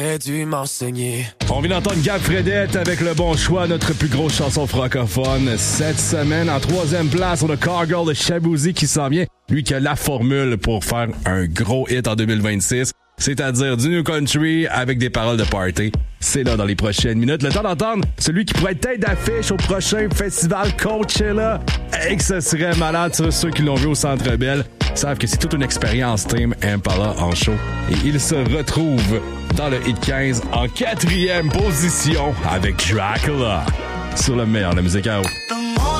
dû m'enseigner. On vient d'entendre Gab Fredette avec le bon choix, notre plus grosse chanson francophone cette semaine. En 3e place, on a Cargirl de Shaboozey qui s'en vient. Lui qui a la formule pour faire un gros hit en 2026. C'est-à-dire du New Country avec des paroles de party. C'est là dans les prochaines minutes. Le temps d'entendre celui qui pourrait être tête d'affiche au prochain festival Coachella. Et que ce serait malade. Ceux qui l'ont vu au Centre Bell savent que c'est toute une expérience Tame Impala en show. Et il se retrouve dans le Hit 15 en 4e position avec Dracula sur le meilleur de la musique à eau.